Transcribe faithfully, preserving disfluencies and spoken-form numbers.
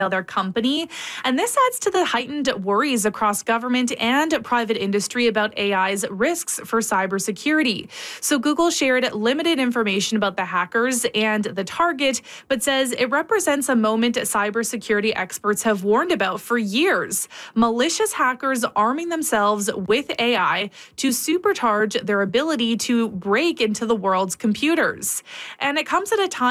their company. And this adds to the heightened worries across government and private industry about A I's risks for cybersecurity. So Google shared limited information about the hackers and the target, but says it represents a moment cybersecurity experts have warned about for years. Malicious hackers arming themselves with A I to supercharge their ability to break into the world's computers. And it comes at a time